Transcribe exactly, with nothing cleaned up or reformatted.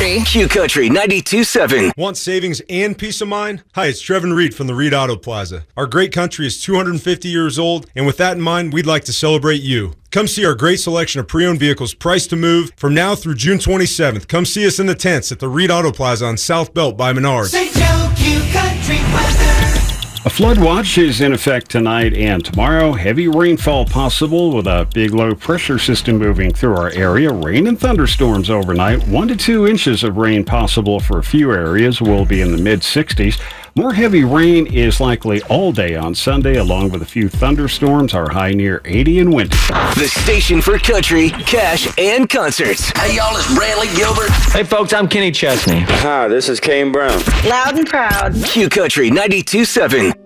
Country. Q Country ninety-two point seven. Want savings and peace of mind? Hi, it's Trevin Reed from the Reed Auto Plaza. Our great country is two hundred fifty years old, and with that in mind, we'd like to celebrate you. Come see our great selection of pre-owned vehicles priced to move from now through June twenty-seventh. Come see us in the tents at the Reed Auto Plaza on South Belt by Menards. Saint Joe Q Country weather. A flood watch is in effect tonight and tomorrow. Heavy rainfall possible with a big low pressure system moving through our area. Rain and thunderstorms overnight. One to two inches of rain possible for a few areas. We'll be in the mid sixties. More heavy rain is likely all day on Sunday, along with a few thunderstorms. Our high near eighty and windy. The station for country, cash, and concerts. Hey, y'all, it's Brantley Gilbert. Hey, folks, I'm Kenny Chesney. Hi, this is Kane Brown. Loud and proud. Q Country ninety-two point seven.